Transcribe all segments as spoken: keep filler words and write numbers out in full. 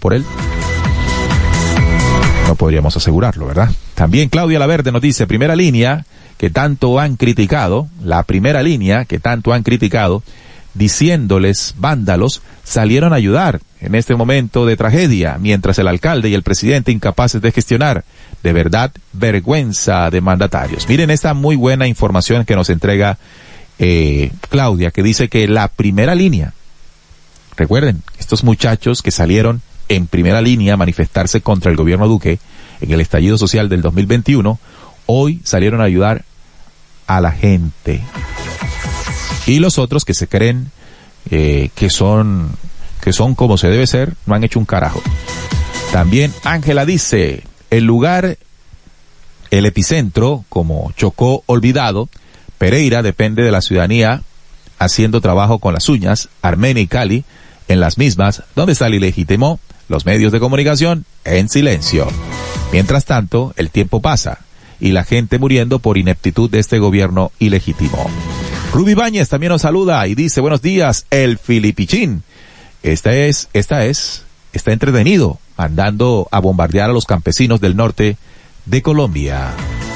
por él. No podríamos asegurarlo, ¿verdad? También Claudia Laverde nos dice, primera línea que tanto han criticado, la primera línea que tanto han criticado, diciéndoles vándalos, salieron a ayudar en este momento de tragedia, mientras el alcalde y el presidente incapaces de gestionar. De verdad, vergüenza de mandatarios. Miren esta muy buena información que nos entrega eh, Claudia, que dice que la primera línea, recuerden, estos muchachos que salieron en primera línea a manifestarse contra el gobierno Duque en el estallido social del dos mil veintiuno, hoy salieron a ayudar a la gente. Y los otros que se creen eh, que son que son como se debe ser, no han hecho un carajo. También Ángela dice, el lugar, el epicentro, como Chocó olvidado, Pereira depende de la ciudadanía haciendo trabajo con las uñas, Armenia y Cali, en las mismas, donde está el ilegítimo, los medios de comunicación en silencio. Mientras tanto, el tiempo pasa y la gente muriendo por ineptitud de este gobierno ilegítimo. Ruby Báñez también nos saluda y dice, buenos días, el Filipichín. Esta es, esta es, está entretenido, mandando a bombardear a los campesinos del norte de Colombia.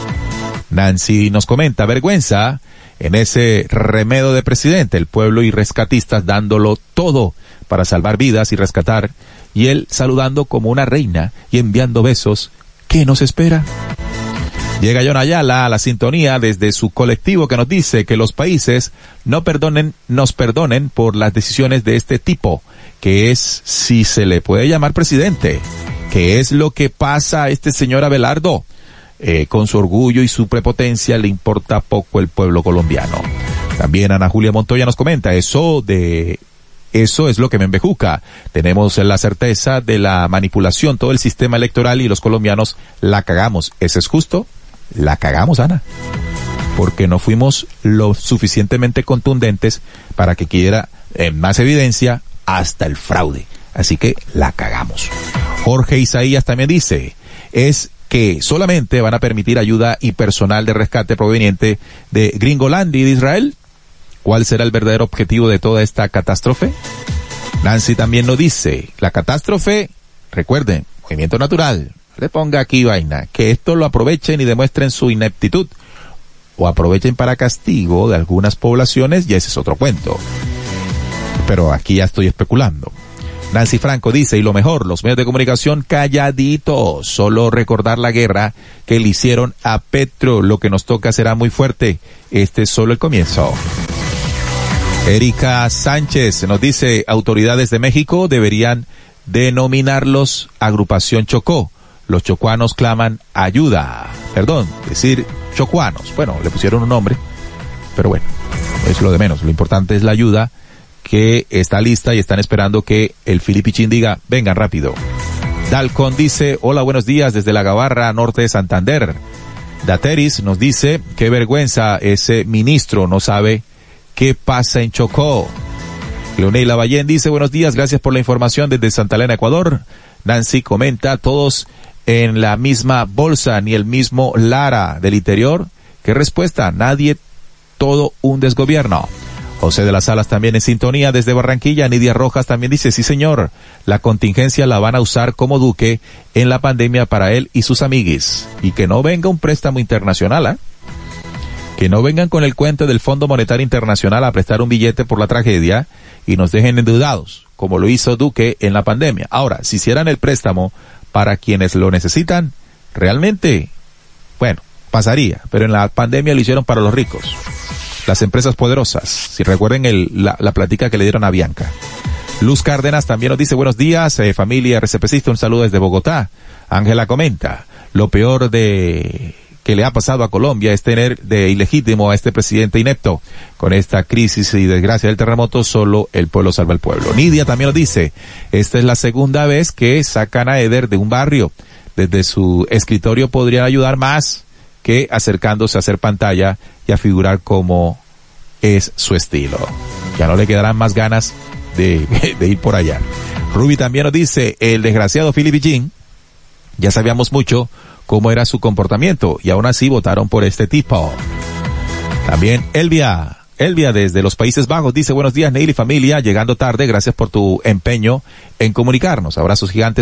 Nancy nos comenta, vergüenza en ese remedo de presidente, el pueblo y rescatistas dándolo todo para salvar vidas y rescatar, y él saludando como una reina y enviando besos. ¿Qué nos espera? Llega John Ayala a la sintonía desde su colectivo que nos dice que los países no perdonen, nos perdonen por las decisiones de este tipo, que es, si se le puede llamar presidente, que es lo que pasa a este señor Abelardo. Eh, con su orgullo y su prepotencia le importa poco el pueblo colombiano. También Ana Julia Montoya nos comenta, eso de... Eso es lo que me embejuca. Tenemos la certeza de la manipulación, todo el sistema electoral y los colombianos la cagamos. ¿Eso es justo? La cagamos, Ana. Porque no fuimos lo suficientemente contundentes para que quiera en más evidencia hasta el fraude. Así que la cagamos. Jorge Isaías también dice, es que solamente van a permitir ayuda y personal de rescate proveniente de Gringolandia y de Israel. ¿Cuál será el verdadero objetivo de toda esta catástrofe? Nancy también nos dice, la catástrofe, recuerden, movimiento natural, le ponga aquí vaina, que esto lo aprovechen y demuestren su ineptitud, o aprovechen para castigo de algunas poblaciones, y ese es otro cuento. Pero aquí ya estoy especulando. Nancy Franco dice, y lo mejor, los medios de comunicación calladitos, solo recordar la guerra que le hicieron a Petro, lo que nos toca será muy fuerte, este es solo el comienzo. Erika Sánchez nos dice, autoridades de México deberían denominarlos Agrupación Chocó. Los chocuanos claman ayuda. Perdón, decir chocuanos. Bueno, le pusieron un nombre, pero bueno, es lo de menos. Lo importante es la ayuda que está lista y están esperando que el Filipichín diga, vengan rápido. Dalcon dice, hola, buenos días desde la Gabarra, norte de Santander. Dateris nos dice, qué vergüenza, ese ministro no sabe qué pasa en Chocó. Leonel Lavallén dice, buenos días, gracias por la información desde Santa Elena, Ecuador. Nancy comenta, todos en la misma bolsa, ni el mismo Lara del interior. ¿Qué respuesta? Nadie, todo un desgobierno. José de las Salas también en sintonía desde Barranquilla. Nidia Rojas también dice, sí señor, la contingencia la van a usar como Duque en la pandemia para él y sus amiguis. Y que no venga un préstamo internacional, ¿eh? Que no vengan con el cuento del Fondo Monetario Internacional a prestar un billete por la tragedia y nos dejen endeudados, como lo hizo Duque en la pandemia. Ahora, si hicieran el préstamo para quienes lo necesitan, realmente, bueno, pasaría, pero en la pandemia lo hicieron para los ricos, las empresas poderosas. Si recuerden el, la, la plática que le dieron a Bianca. Luz Cárdenas también nos dice, buenos días, eh, familia RCPcista, un saludo desde Bogotá. Ángela comenta, lo peor de... que le ha pasado a Colombia es tener de ilegítimo a este presidente inepto. Con esta crisis y desgracia del terremoto, solo el pueblo salva al pueblo. Nidia también lo dice, esta es la segunda vez que sacan a Eder de un barrio. Desde su escritorio podrían ayudar más que acercándose a hacer pantalla y a figurar como es su estilo. Ya no le quedarán más ganas de, de ir por allá. Ruby también nos dice, el desgraciado Filipichín, ya sabíamos mucho cómo era su comportamiento y aún así votaron por este tipo. También Elvia, Elvia desde los Países Bajos dice, buenos días Neil y familia, llegando tarde, gracias por tu empeño en comunicarnos. Abrazos gigantes